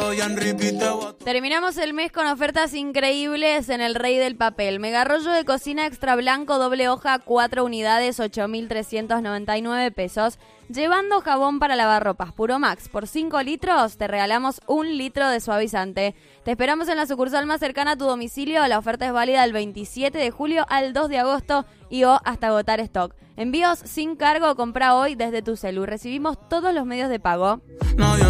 Terminamos el mes con ofertas increíbles en el Rey del Papel. Mega rollo de cocina extra blanco, doble hoja, 4 unidades, 8.399 pesos. Llevando jabón para lavar ropas Puromax por 5 litros, te regalamos 1 litro de suavizante. Te esperamos en la sucursal más cercana a tu domicilio. La oferta es válida del 27 de julio al 2 de agosto y o hasta agotar stock. Envíos sin cargo, compra hoy desde tu celu. Recibimos todos los medios de pago.